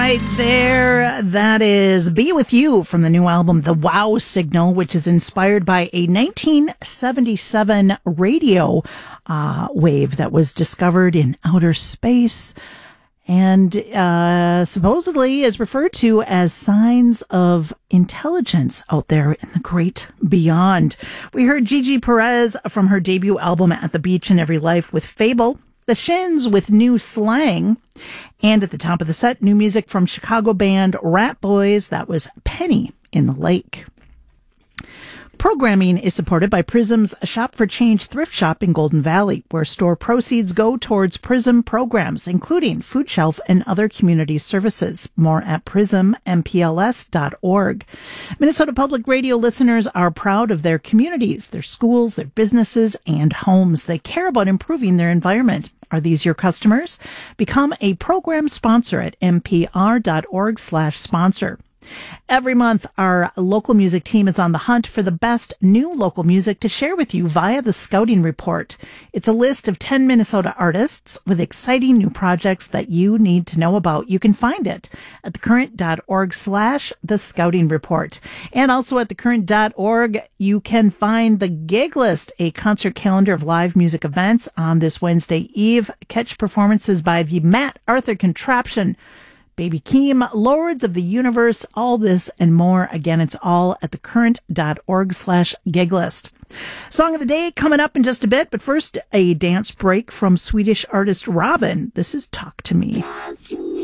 right there. That is Be With You from the new album, The Wow Signal, which is inspired by a 1977 radio wave that was discovered in outer space and supposedly is referred to as signs of intelligence out there in the great beyond. We heard Gigi Perez from her debut album At the Beach in Every Life with Fable, The Shins with New Slang, and at the top of the set, new music from Chicago band Rat Boys. That was Penny in the Lake. Programming is supported by Prism's Shop for Change thrift shop in Golden Valley, where store proceeds go towards Prism programs, including Food Shelf and other community services. More at prismmpls.org. Minnesota Public Radio listeners are proud of their communities, their schools, their businesses, and homes. They care about improving their environment. Are these your customers? Become a program sponsor at mpr.org/sponsor. Every month, our local music team is on the hunt for the best new local music to share with you via the Scouting Report. It's a list of 10 Minnesota artists with exciting new projects that you need to know about. You can find it at thecurrent.org/the Scouting Report. And also at thecurrent.org, you can find the Gig List, a concert calendar of live music events on this Wednesday Eve. Catch performances by the Matt Arthur Contraption, Baby Keem, Lords of the Universe, all this and more. Again, it's all at thecurrent.org/giglist. Song of the day coming up in just a bit, but first, a dance break from Swedish artist Robin. This is Talk to Me.